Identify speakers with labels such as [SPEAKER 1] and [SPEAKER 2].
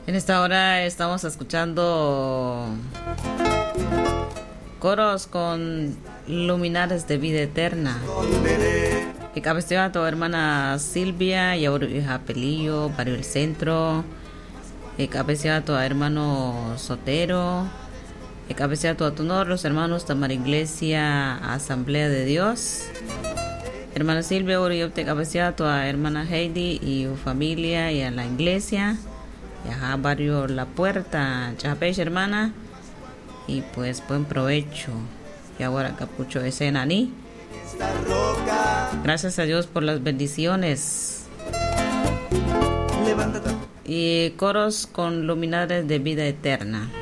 [SPEAKER 1] En esta hora estamos escuchando coros con luminares de vida eterna. Y cabeceo a tu hermana Silvia y a Pelillo, Barrio El Centro. Y cabeceo a tu hermano Sotero. Y cabeceo a tu atunor, los hermanos de María Iglesia Asamblea de Dios. Hermana Silvia, yo te cabeceo a tu hermana Heidi y su familia y a la iglesia. Y a Barrio La Puerta, Chapech, hermana. Y pues buen provecho. Y ahora capucho de Senani. Gracias a Dios por las bendiciones. Y coros con luminares de vida eterna.